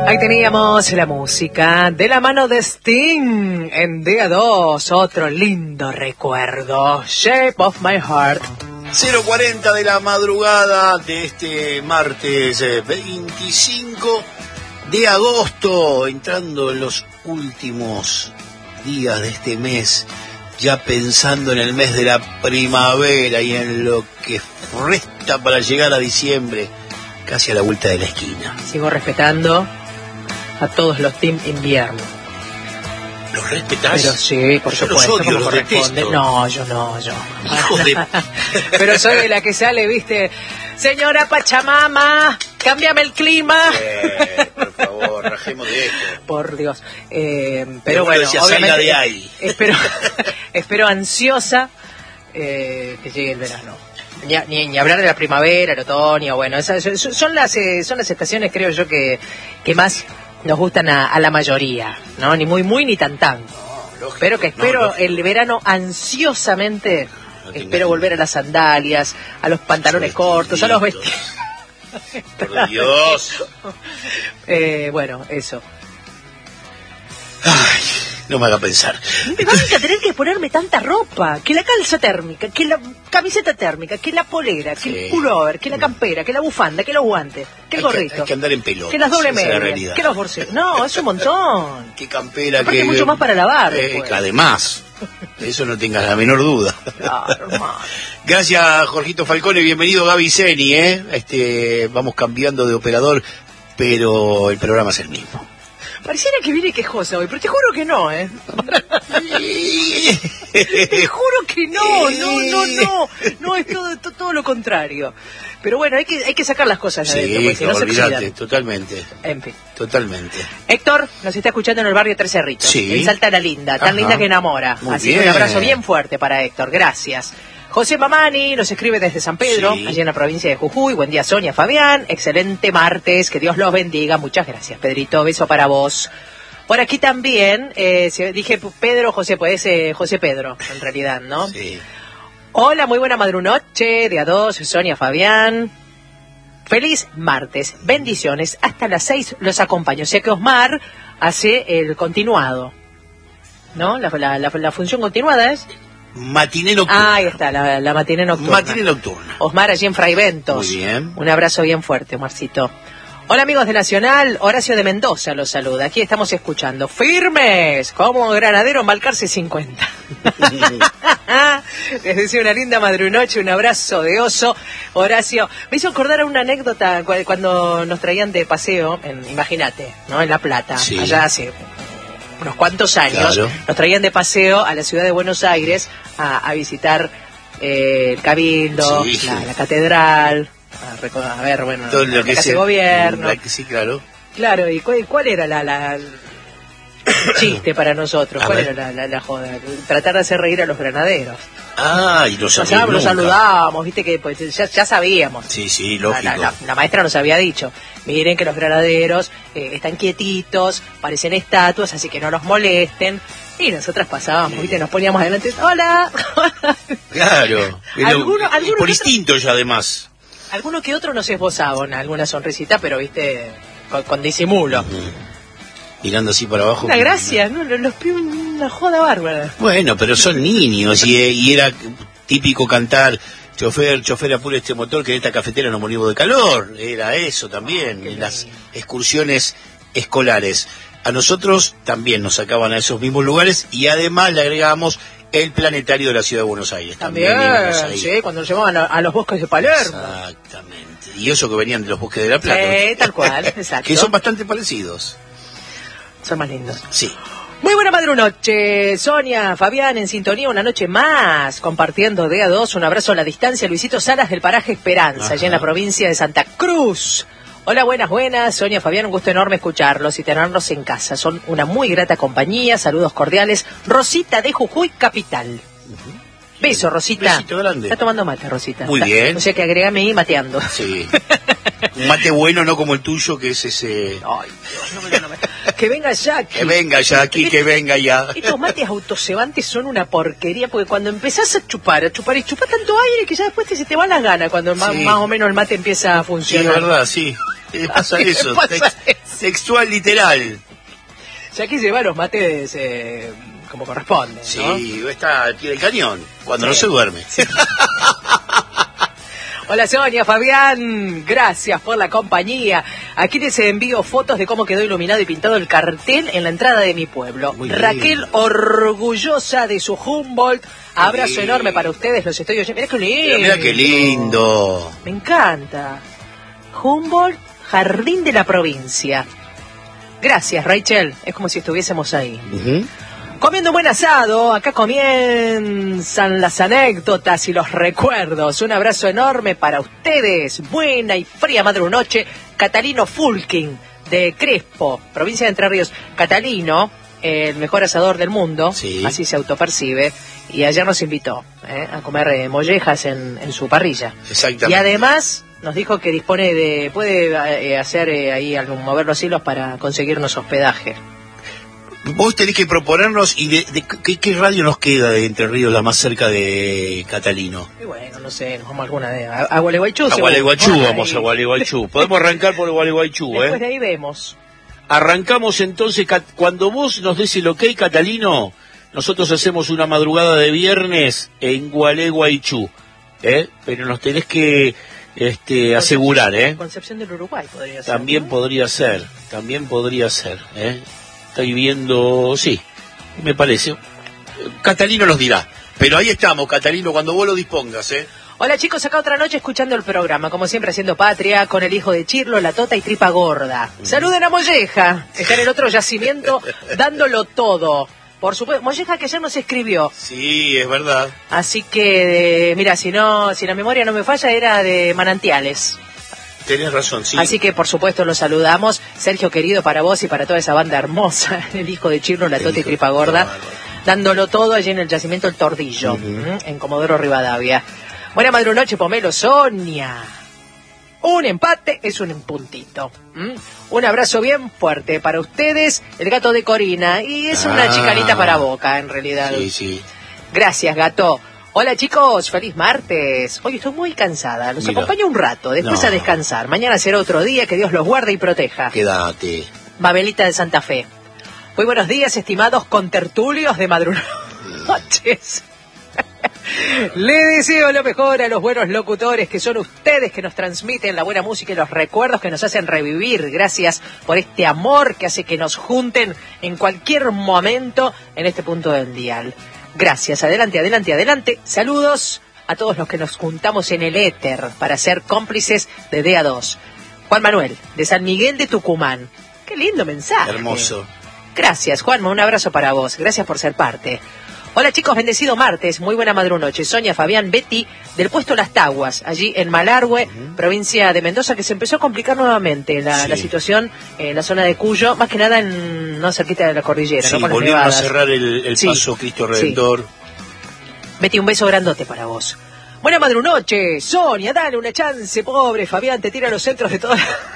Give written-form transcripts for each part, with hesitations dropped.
Ahí teníamos la música de la mano de Sting en día 2, otro lindo recuerdo, Shape of My Heart. 0:40 de la madrugada de este martes 25 de agosto, entrando en los últimos días de este mes, ya pensando en el mes de la primavera y en lo que resta para llegar a diciembre, casi a la vuelta de la esquina. Sigo respetando a todos los team invierno. ¿Los respetás? Pero sí, por supuesto, los odio, como los corresponde. detesto. No, yo. Hijo de... Pero soy de la que sale, viste, señora Pachamama, cámbiame el clima. Por favor, rajemos de esto. Por Dios. Pero bueno, decía, obviamente, salga de ahí. espero ansiosa que llegue el verano. Ni hablar de la primavera, el otoño, bueno, esas son las estaciones, creo yo, que más nos gustan a la mayoría, ¿no? Ni muy ni tan. Pero que espero el verano ansiosamente, espero volver a las sandalias, a los pantalones cortos, a los vestidos. Por Dios. Bueno, eso. Ay, no me haga pensar. Me van a tener que ponerme tanta ropa, que la calza térmica, que la camiseta térmica, que la polera, que el pullover, que la campera, que la bufanda, que los guantes, que el gorrito. Hay que andar en pelota. Que las doble medias, que los borseos. No, es un montón. Qué campera, que mucho más para lavar. Además, de eso no tengas la menor duda. Claro, hermano. Gracias, Jorgito Falcone, bienvenido Gaby Zeni, vamos cambiando de operador, pero el programa es el mismo. Pareciera que viene quejosa hoy, pero te juro que no, Te juro que no, es todo lo contrario. Pero bueno, hay que sacar las cosas de adentro, porque si no se oxidan. Totalmente. En fin. Totalmente. Héctor nos está escuchando en el barrio Tres Cerritos, sí. en Salta la Linda, tan linda que enamora. Muy Así bien. que un abrazo bien fuerte para Héctor, gracias. José Mamani nos escribe desde San Pedro, sí, allí en la provincia de Jujuy. Buen día, Sonia, Fabián. Excelente martes, que Dios los bendiga. Muchas gracias, Pedrito. Beso para vos. Por aquí también, dije Pedro, José, pues José Pedro, en realidad, ¿no? Sí. Hola, muy buena madrunoche, día 2, Sonia, Fabián. Feliz martes, bendiciones. Hasta las 6 los acompaño. Sé que Osmar hace el continuado, ¿no? La función continuada es... Matiné nocturna. Ahí está, la matiné nocturna. Matiné nocturna. Osmar allí en Fraiventos. Muy bien. Un abrazo bien fuerte, Omarcito. Hola amigos de Nacional, Horacio de Mendoza los saluda. Aquí estamos escuchando. Firmes, como Granadero en Balcarce 50. Les deseo una linda madrunoche, un abrazo de oso. Horacio, me hizo acordar a una anécdota cuando nos traían de paseo, imagínate, ¿no? En La Plata, sí, allá hace unos cuantos años, claro, nos traían de paseo a la ciudad de Buenos Aires a visitar el Cabildo, sí, la catedral, a ver, bueno, todo lo que la casa de gobierno. Sí, claro. Claro, ¿y cuál era el chiste para nosotros? ¿Cuál era la joda? Tratar de hacer reír a los granaderos. Ah, y los saludábamos, viste que pues, ya sabíamos. Sí, lógico. La maestra nos había dicho, miren que los granaderos están quietitos, parecen estatuas, así que no los molesten. Y nosotras pasábamos, viste, nos poníamos adelante, hola. Claro. ¿Alguno por instinto ya además. Alguno que otro nos esbozaba alguna sonrisita, pero viste, con disimulo. Mirando así para abajo. Una gracia, ¿no? Los pibes, una joda bárbara. Bueno, pero son niños y era típico cantar, chofer, apure este motor que en esta cafetera nos morimos de calor. Era eso también, en las excursiones escolares. A nosotros también nos sacaban a esos mismos lugares y además le agregábamos el planetario de la ciudad de Buenos Aires. También sí, cuando nos llevaban a los bosques de Palermo. Exactamente. Y eso que venían de los bosques de La Plata. Tal cual, exacto. Que son bastante parecidos. Son más lindos. Sí. Muy buena madrunoche, Sonia, Fabián, en sintonía, una noche más, compartiendo de a dos. Un abrazo a la distancia, Luisito Salas del paraje Esperanza, allá en la provincia de Santa Cruz. Hola, buenas, Sonia, Fabián, un gusto enorme escucharlos y tenerlos en casa. Son una muy grata compañía, saludos cordiales. Rosita de Jujuy, capital. Beso, Rosita. Besito grande. Está tomando mate, Rosita. Muy bien. O sea que agregame ahí mateando. Sí. Un mate bueno, no como el tuyo, que es ese... Ay, Dios, no me... Que venga ya. Que venga ya aquí, que venga ya. Estos mates autocebantes son una porquería, porque cuando empezás a chupar y chupás tanto aire que ya después se te van las ganas cuando más o menos el mate empieza a funcionar. Sí, es verdad, sí. Le pasa eso, pasa textual literal. Ya aquí lleva los mates como corresponde, ¿no? Sí, está al pie del cañón, cuando no se duerme. Sí. Hola Sonia, Fabián, gracias por la compañía. Aquí les envío fotos de cómo quedó iluminado y pintado el cartel en la entrada de mi pueblo. Muy Raquel, lindo. Orgullosa de su Humboldt. Abrazo Sí. enorme para ustedes, los estoy oyendo. Mirá qué lindo. Mira qué lindo. Me encanta. Humboldt, Jardín de la Provincia. Gracias, Rachel. Es como si estuviésemos ahí. Ujú. Comiendo un buen asado, acá comienzan las anécdotas y los recuerdos. Un abrazo enorme para ustedes. Buena y fría madrunoche. Catalino Fulking, de Crespo, provincia de Entre Ríos. Catalino, el mejor asador del mundo, Sí. así se autopercibe. Y ayer nos invitó a comer mollejas en su parrilla. Exactamente. Y además nos dijo que dispone de, puede hacer ahí mover los hilos para conseguirnos hospedaje. Vos tenés que proponernos, y ¿qué radio nos queda de Entre Ríos, la más cerca de Catalino? Y bueno, no sé, nos vamos a alguna de... A Gualeguaychú. A Gualeguaychú, Ahí. vamos a Gualeguaychú. Podemos arrancar por Gualeguaychú, Después de ahí vemos. Arrancamos entonces, cuando vos nos des el ok, Catalino, nosotros hacemos una madrugada de viernes en Gualeguaychú, pero nos tenés que asegurar, Concepción del Uruguay podría ser. También ¿no? podría ser, Estoy viendo, sí, me parece. Catalino nos dirá, pero ahí estamos, Catalino, cuando vos lo dispongas, Hola chicos, acá otra noche escuchando el programa, como siempre haciendo patria, con el hijo de Chirlo, la Tota y Tripa Gorda. Saluden a Molleja, está en el otro yacimiento dándolo todo. Por supuesto, Molleja que ayer nos escribió. Sí, es verdad. Así que, mira, si la memoria no me falla, era de Manantiales. Tenés razón, sí. Así que, por supuesto, los saludamos. Sergio, querido, para vos y para toda esa banda hermosa, el hijo de Chirlo, la El Tota y hijo, Tripa Gorda, bárbaro. dándolo todo allí en el yacimiento El Tordillo, en Comodoro Rivadavia. Buena madrunoche, Pomelo, Sonia. Un empate es un puntito. Un abrazo bien fuerte para ustedes, el gato de Corina. Y es una chicanita para Boca, en realidad. Sí, sí. Gracias, gato. Hola chicos, feliz martes. Hoy estoy muy cansada, los Mira. acompaño un rato, después No. a descansar. Mañana será otro día, que Dios los guarde y proteja. Quédate. Babelita de Santa Fe. Muy buenos días, estimados contertulios de madrunoches. Le deseo lo mejor a los buenos locutores que son ustedes, que nos transmiten la buena música y los recuerdos que nos hacen revivir. Gracias por este amor que hace que nos junten en cualquier momento en este punto del dial. Gracias, adelante, adelante, adelante. Saludos a todos los que nos juntamos en el éter para ser cómplices de DA2. Juan Manuel, de San Miguel de Tucumán. Qué lindo mensaje. Hermoso. Gracias, Juanma, un abrazo para vos. Gracias por ser parte. Hola chicos, bendecido martes, muy buena madrunoche. Sonia, Fabián, Betty, del puesto Las Taguas, allí en Malargüe, provincia de Mendoza, que se empezó a complicar nuevamente la situación en la zona de Cuyo, más que nada no cerquita de la cordillera, Sí, ¿no? Con las volvieron a nevadas. cerrar el Sí, paso Cristo Redentor. Betty, un beso grandote para vos. Buena madrunoche, Sonia, dale una chance, pobre Fabián, te tira a los centros de todas.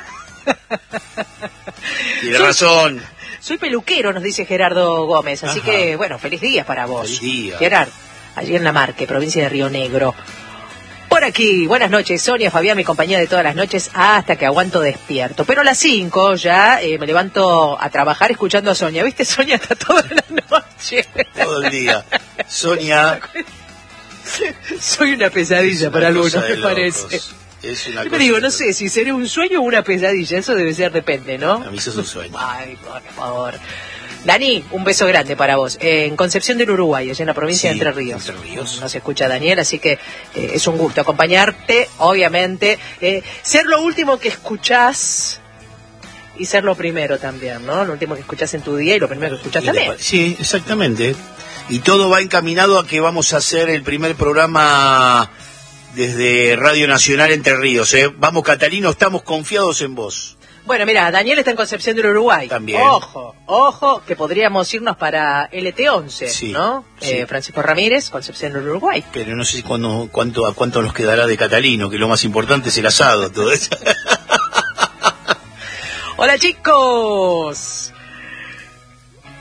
Tiene razón. Soy peluquero, nos dice Gerardo Gómez, así Ajá. que, bueno, feliz día para vos. Feliz día. Gerard, allí en La Marque, provincia de Río Negro. Por aquí, buenas noches, Sonia, Fabián, mi compañía de todas las noches, hasta que aguanto despierto. Pero a las 5 ya me levanto a trabajar escuchando a Sonia. ¿Viste? Sonia está toda la noche. Todo el día. Sonia. Soy una pesadilla para algunos, me parece. Es una Yo cosa me digo, de no sé si seré un sueño o una pesadilla, eso debe ser, depende, ¿no? A mí eso es un sueño. Ay, por favor. Dani, un beso grande para vos. En Concepción del Uruguay, allá en la provincia Sí, de Entre Ríos. Entre Ríos. Nos escucha Daniel, así que es un gusto acompañarte, obviamente. Ser lo último que escuchás y ser lo primero también, ¿no? Lo último que escuchás en tu día y lo primero que escuchás también. Sí, exactamente. Y todo va encaminado a que vamos a hacer el primer programa desde Radio Nacional Entre Ríos. Vamos, Catalino, estamos confiados en vos. Bueno, mira, Daniel está en Concepción del Uruguay. También. Ojo, que podríamos irnos para LT11, Sí, ¿no? sí. Francisco Ramírez, Concepción del Uruguay. Pero no sé a cuánto nos quedará de Catalino, que lo más importante es el asado, todo eso. Hola chicos.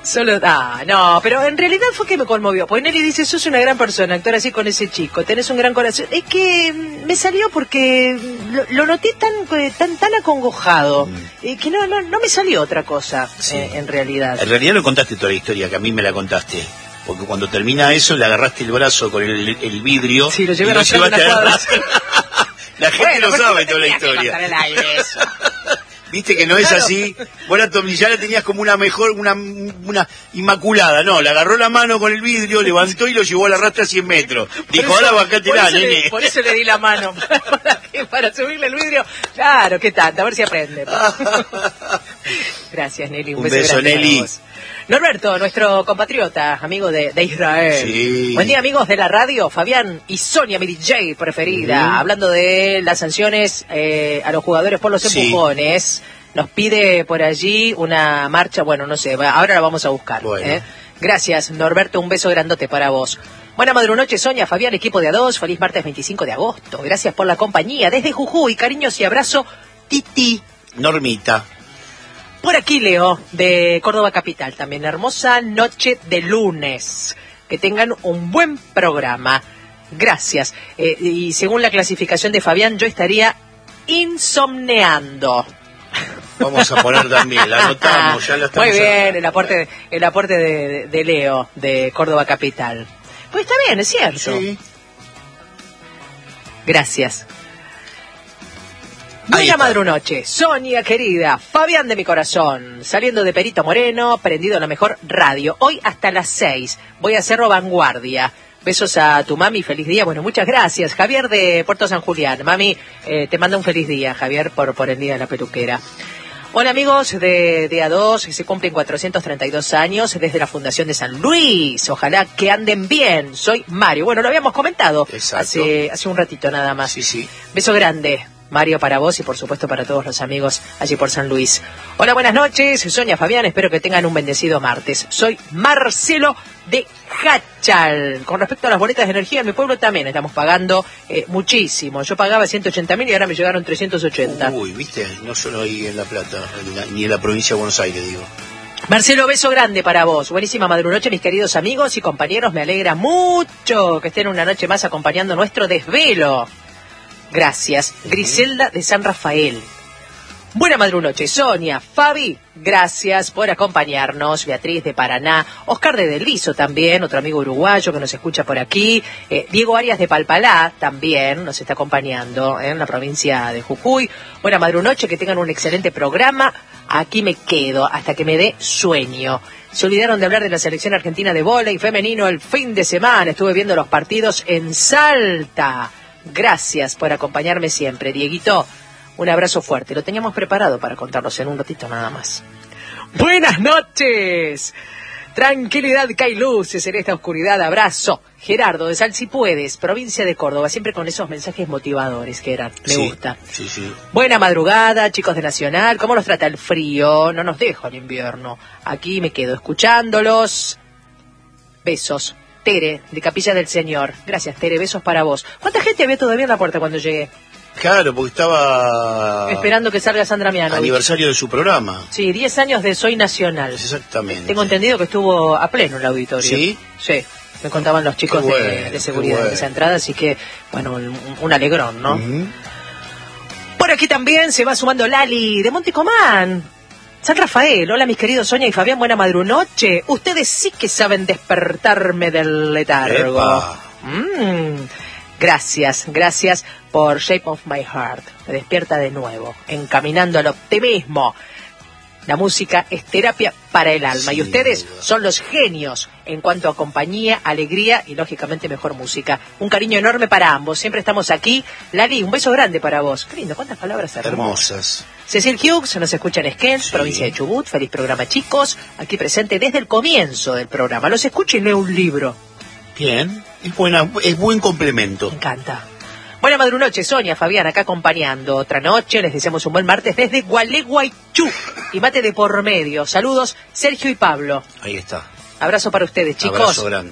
Solo, no, pero en realidad fue que me conmovió. Porque Nelly dice, sos una gran persona, actuar así con ese chico, tenés un gran corazón. Es que me salió porque lo noté tan acongojado, que no me salió otra cosa, en realidad. En realidad no contaste toda la historia, que a mí me la contaste. Porque cuando termina eso, le agarraste el brazo con el vidrio. Sí, lo llevé y lo llevaste atrás. La gente no sabe toda la historia. Viste que no es así. Vos ya la tenías como una inmaculada. No, le agarró la mano con el vidrio, levantó y lo llevó a la rastra a 100 metros. Dijo, ahora bajátela, nene. Por eso le di la mano. Para subirle el vidrio. Claro, qué tanto, a ver si aprende. Gracias, Nelly. Un beso, Nelly. Norberto, nuestro compatriota, amigo de Israel. Sí. Buen día, amigos de la radio. Fabián y Sonia, mi DJ preferida. Hablando de las sanciones a los jugadores por los empujones. Nos pide por allí una marcha, bueno, no sé, ahora la vamos a buscar. Bueno. Gracias, Norberto, un beso grandote para vos. Buena madrunoche, Sonia, Fabián, equipo de A2. Feliz martes 25 de agosto. Gracias por la compañía. Desde Jujuy, cariños y abrazo, Titi. Normita. Por aquí, Leo, de Córdoba Capital, también hermosa noche de lunes. Que tengan un buen programa. Gracias. Y según la clasificación de Fabián, yo estaría insomneando. Vamos a poner también, la anotamos, ya la estamos. Muy bien, el aporte de Leo, de Córdoba Capital. Pues está bien, es cierto. Sí. Gracias. Buena madrunoche, Sonia querida, Fabián de mi corazón, saliendo de Perito Moreno, prendido en la mejor radio. Hoy hasta las 6, voy a hacerlo vanguardia. Besos a tu mami, feliz día. Bueno, muchas gracias. Javier de Puerto San Julián. Mami, te manda un feliz día, Javier, por el día de la peluquera. Hola amigos de A2, se cumplen 432 años desde la Fundación de San Luis. Ojalá que anden bien. Soy Mario. Bueno, lo habíamos comentado hace un ratito nada más. Sí. Beso grande, Mario, para vos y por supuesto para todos los amigos allí por San Luis. Hola, buenas noches. Sonia, Fabián, espero que tengan un bendecido martes. Soy Marcelo de Hachal. Con respecto a las boletas de energía, en mi pueblo también estamos pagando muchísimo. Yo pagaba 180.000 y ahora me llegaron 380. Uy, viste, no solo ahí en La Plata, ni en la provincia de Buenos Aires, digo. Marcelo, beso grande para vos. Buenísima madrunoche, mis queridos amigos y compañeros. Me alegra mucho que estén una noche más acompañando nuestro desvelo. Gracias. Griselda de San Rafael. Buena madrunoche, Sonia, Fabi, gracias por acompañarnos. Beatriz de Paraná, Oscar de Delviso también, otro amigo uruguayo que nos escucha por aquí. Diego Arias de Palpalá también nos está acompañando en la provincia de Jujuy. Buena madrunoche, que tengan un excelente programa. Aquí me quedo hasta que me dé sueño. Se olvidaron de hablar de la selección argentina de vóley femenino el fin de semana. Estuve viendo los partidos en Salta. Gracias por acompañarme siempre, Dieguito. Un abrazo fuerte. Lo teníamos preparado para contarlos en un ratito nada más. Buenas noches. Tranquilidad, que hay luces en esta oscuridad. Abrazo. Gerardo de Sal, si puedes, provincia de Córdoba. Siempre con esos mensajes motivadores, Gerard. Me gusta. Sí. Buena madrugada, chicos de Nacional. ¿Cómo nos trata el frío? No nos deja el invierno. Aquí me quedo escuchándolos. Besos. Tere, de Capilla del Señor. Gracias, Tere, besos para vos. ¿Cuánta gente había todavía en la puerta cuando llegué? Claro, porque estaba esperando que salga Sandra Mianovich. Aniversario de su programa. Sí, 10 años de Soy Nacional. Exactamente. Tengo entendido que estuvo a pleno el auditorio. ¿Sí? Sí, me contaban los chicos de seguridad de esa entrada, así que, bueno, un alegrón, ¿no? Por aquí también se va sumando Lali de Monticomán. San Rafael, hola mis queridos Sonia y Fabián, buena madrunoche. Ustedes sí que saben despertarme del letargo. Gracias por Shape of My Heart. Me despierta de nuevo, encaminando al optimismo. La música es terapia para el alma y ustedes son los genios en cuanto a compañía, alegría y lógicamente mejor música. Un cariño enorme para ambos, siempre estamos aquí. Lali, un beso grande para vos. Qué lindo, cuántas palabras hermosas. Cecil Hughes nos escucha en Esquel, provincia de Chubut. Feliz programa, chicos. Aquí presente desde el comienzo del programa. Los escucho y leo un libro. Bien, es buen complemento. Me encanta. Buena madrunoche, Sonia, Fabián, acá acompañando. Otra noche, les deseamos un buen martes desde Gualeguaychú. Y mate de por medio. Saludos, Sergio y Pablo. Ahí está. Abrazo para ustedes, chicos. Abrazo grande.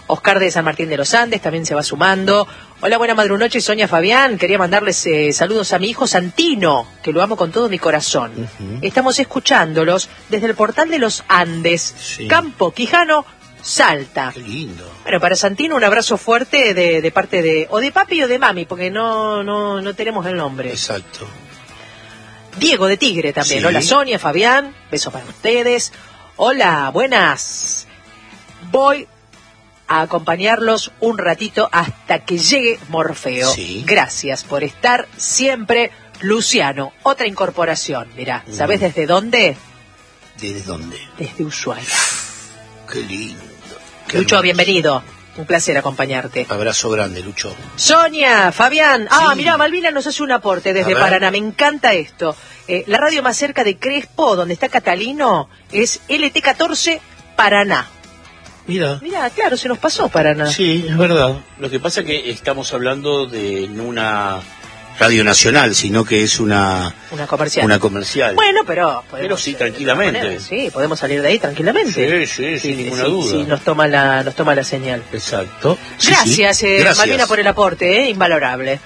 Oscar de San Martín de los Andes también se va sumando. Hola, buena madrunoche, Sonia Fabián. Quería mandarles saludos a mi hijo Santino, que lo amo con todo mi corazón. Estamos escuchándolos desde el portal de los Andes, Campo Quijano, Salta. Qué lindo. Bueno, para Santino un abrazo fuerte de parte de o de papi o de mami, porque no tenemos el nombre. Exacto. Diego de Tigre también. Sí. Hola Sonia, Fabián, besos para ustedes. Hola, buenas. Voy a acompañarlos un ratito hasta que llegue Morfeo. Sí. Gracias por estar siempre. Luciano, otra incorporación. Mirá, ¿sabés desde dónde? ¿Desde dónde? Desde Ushuaia. Qué lindo. Qué Lucho, hermoso. bienvenido. Un placer acompañarte. Abrazo grande, Lucho. Sonia, Fabián. Ah, Sí. mirá, Malvina nos hace un aporte desde A ver. Paraná. Me encanta esto. La radio más cerca de Crespo, donde está Catalino, es LT14 Paraná. Mira. Mirá, claro, se nos pasó Paraná. Sí, es verdad. Lo que pasa es que estamos hablando de no una radio nacional, sino que es una comercial. Bueno, pero sí, tranquilamente. Sí, podemos salir de ahí tranquilamente. Sí, sin ninguna duda. Sí, nos toma la señal. Exacto. Sí, Gracias, sí. Gracias. Malvina, por el aporte, invalorable.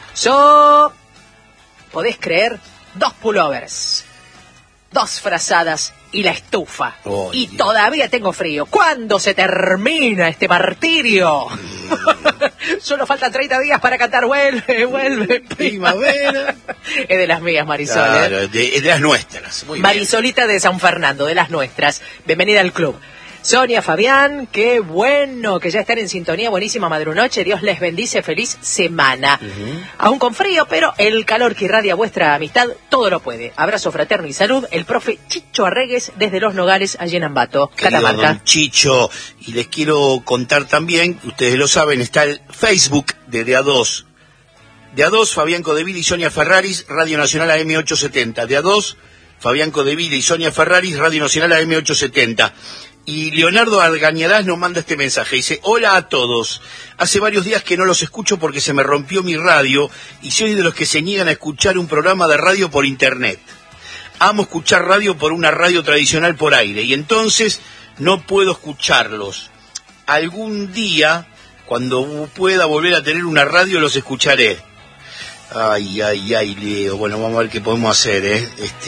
¿Podés creer? 2 pullovers, 2 frazadas y la estufa. Oh, y Dios. todavía tengo frío. ¿Cuándo se termina este martirio? Solo faltan 30 días para cantar Vuelve Primavera. Es de las mías, Marisol. Claro, de las nuestras. Muy bien. Marisolita de San Fernando, de las nuestras. Bienvenida al club. Sonia, Fabián, qué bueno que ya están en sintonía. Buenísima madrunoche. Dios les bendice. Feliz semana. Aún con frío, pero el calor que irradia vuestra amistad todo lo puede. Abrazo fraterno y salud. El profe Chicho Arregues desde Los Nogales, allí en Ambato, Querido Catamarca. don Chicho, y les quiero contar también, ustedes lo saben, está el Facebook de A2. De A2, Fabián Codeville y Sonia Ferraris, Radio Nacional AM870. De A2, Fabián Codeville y Sonia Ferraris, Radio Nacional AM870. Y Leonardo Argañarás nos manda este mensaje. Dice: hola a todos. Hace varios días que no los escucho porque se me rompió mi radio y soy de los que se niegan a escuchar un programa de radio por internet. Amo escuchar radio por una radio tradicional por aire y entonces no puedo escucharlos. Algún día, cuando pueda volver a tener una radio, los escucharé. Ay, Leo. Bueno, vamos a ver qué podemos hacer,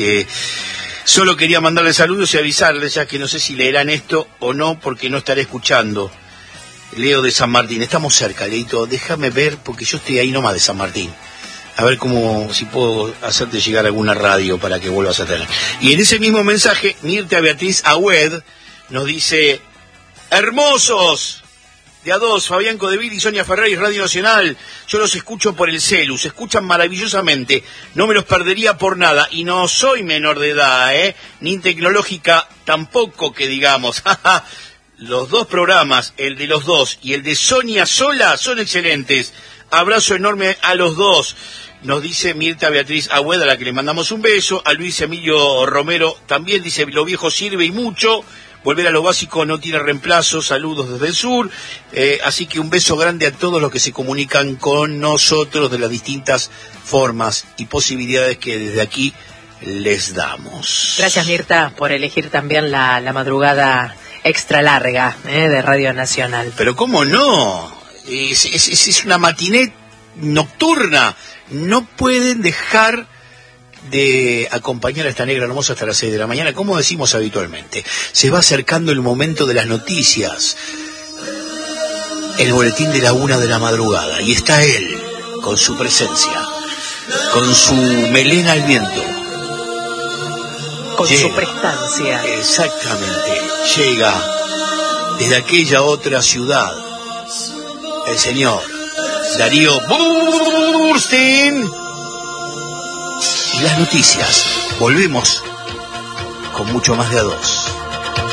Solo quería mandarles saludos y avisarles, ya que no sé si leerán esto o no, porque no estaré escuchando. Leo de San Martín. Estamos cerca, Leito. Déjame ver, porque yo estoy ahí nomás de San Martín. A ver si puedo hacerte llegar alguna radio para que vuelvas a tener. Y en ese mismo mensaje, Mirta Beatriz Agüed nos dice: hermosos, de A2, Fabián Codeville y Sonia Ferraris, Radio Nacional. Yo los escucho por el celu, se escuchan maravillosamente, no me los perdería por nada, y no soy menor de edad, ni tecnológica tampoco, que digamos. Los 2 programas, el de los 2 y el de Sonia sola, son excelentes. Abrazo enorme a los 2. Nos dice Mirta Beatriz Agüed, a la que le mandamos un beso. A Luis Emilio Romero también dice: lo viejo sirve y mucho. Volver a lo básico no tiene reemplazo. Saludos desde el sur. Así que un beso grande a todos los que se comunican con nosotros de las distintas formas y posibilidades que desde aquí les damos. Gracias, Mirta, por elegir también la madrugada extra larga de Radio Nacional. Pero ¿cómo no? Es una matiné nocturna. No pueden dejar de acompañar a esta negra hermosa hasta las 6 de la mañana, como decimos habitualmente. Se va acercando el momento de las noticias, el boletín de la 1 de la madrugada, y está él, con su presencia, con su melena al viento, con su prestancia. Exactamente, llega desde aquella otra ciudad, el señor Darío Burstein. Y las noticias. Volvemos con mucho más de A2.